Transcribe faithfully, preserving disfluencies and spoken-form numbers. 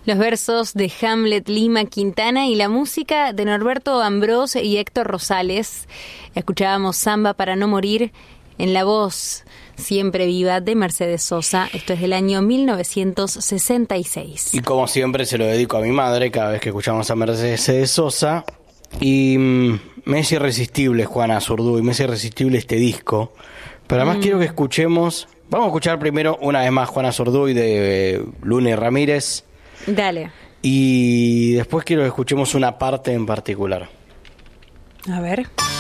Los versos de Hamlet Lima Quintana y la música de Norberto Ambrós y Héctor Rosales. Escuchábamos Samba para no morir en la voz siempre viva de Mercedes Sosa. Esto es del año mil novecientos sesenta y seis. Y como siempre se lo dedico a mi madre cada vez que escuchamos a Mercedes Sosa. Y mmm, me es irresistible Juana Zurduy, me es irresistible este disco. Pero además mm. quiero que escuchemos, vamos a escuchar primero una vez más Juana Zurduy de eh, Luna y Ramírez. Dale. Y después quiero que escuchemos una parte en particular. A ver.